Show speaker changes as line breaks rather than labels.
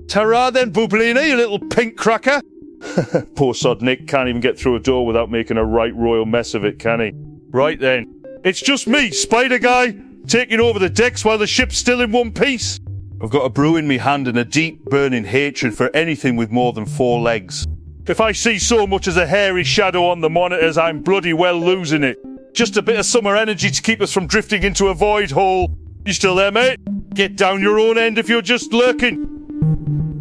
Ta-ra then, Bublina, you little pink cracker. Poor sod Nick can't even get through a door without making a right royal mess of it, can he? Right then. It's just me, Spider Guy, taking over the decks while the ship's still in one piece. I've got a brew in me hand and a deep burning hatred for anything with more than 4 legs. If I see so much as a hairy shadow on the monitors, I'm bloody well losing it. Just a bit of summer energy to keep us from drifting into a void hole. You still there, mate? Get down your own end if you're just lurking.